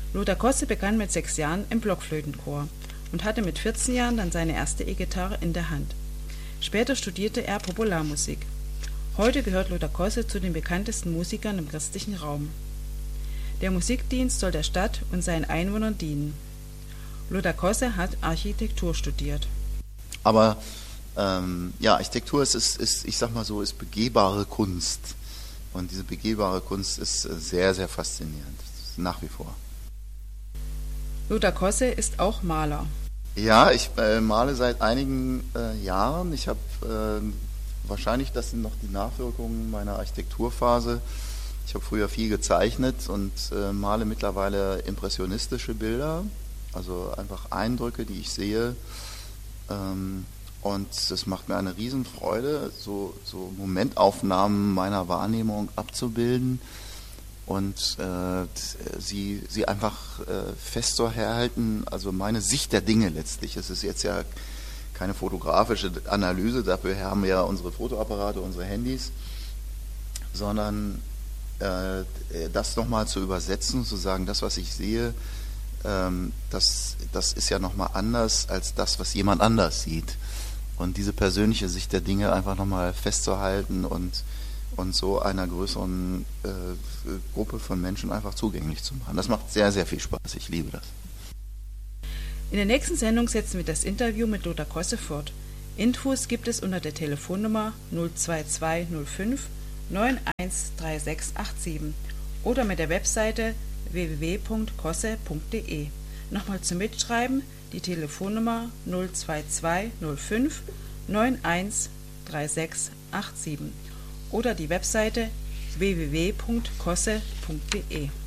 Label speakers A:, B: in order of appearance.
A: Lothar Kosse begann mit 6 Jahren im Blockflötenchor und hatte mit 14 Jahren dann seine erste E-Gitarre in der Hand. Später studierte er Popularmusik. Heute gehört Lothar Kosse zu den bekanntesten Musikern im christlichen Raum. Der Musikdienst soll der Stadt und seinen Einwohnern dienen. Lothar Kosse hat Architektur studiert.
B: Aber Architektur ist, ich sag mal so, ist begehbare Kunst. Und diese begehbare Kunst ist sehr, sehr faszinierend. Nach wie vor.
A: Lothar Kosse ist auch Maler.
B: Ja, ich male seit einigen Jahren. Ich habe wahrscheinlich, das sind noch die Nachwirkungen meiner Architekturphase. Ich habe früher viel gezeichnet und male mittlerweile impressionistische Bilder, also einfach Eindrücke, die ich sehe. Und es macht mir eine Riesenfreude, so Momentaufnahmen meiner Wahrnehmung abzubilden und sie einfach festzuhalten, also meine Sicht der Dinge letztlich. Es ist jetzt ja keine fotografische Analyse, dafür haben wir ja unsere Fotoapparate, unsere Handys, sondern das nochmal zu übersetzen, zu sagen, das, was ich sehe, das ist ja nochmal anders als das, was jemand anders sieht. Und diese persönliche Sicht der Dinge einfach nochmal festzuhalten und so einer größeren Gruppe von Menschen einfach zugänglich zu machen. Das macht sehr, sehr viel Spaß. Ich liebe das.
A: In der nächsten Sendung setzen wir das Interview mit Lothar Kosse fort. Infos gibt es unter der Telefonnummer 02205 913687 oder mit der Webseite www.kosse.de. Nochmal zum Mitschreiben die Telefonnummer 02205 913687 oder die Webseite www.kosse.de.